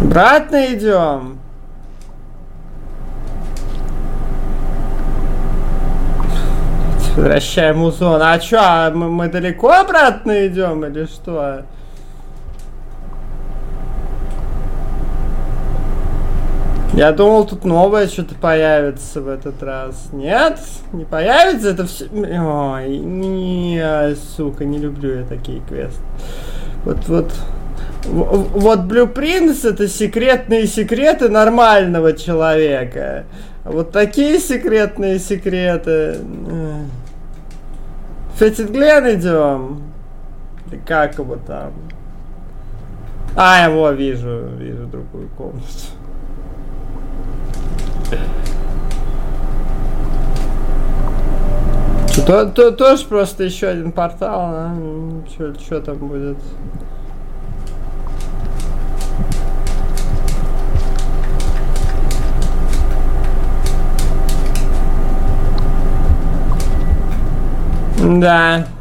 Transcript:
Обратно идем. Возвращаем узон. А чё, мы далеко обратно идем или что? Я думал, тут новое что-то появится в этот раз. Нет? Не появится? Это все... Ой, не, сука, не люблю я такие квесты. Вот Blueprints — это секретные секреты нормального человека. Вот такие секретные секреты. Фетит Глен идем? Или как его там? А, его вижу другую комнату. Тоже просто еще один портал, а? Что там будет? Да.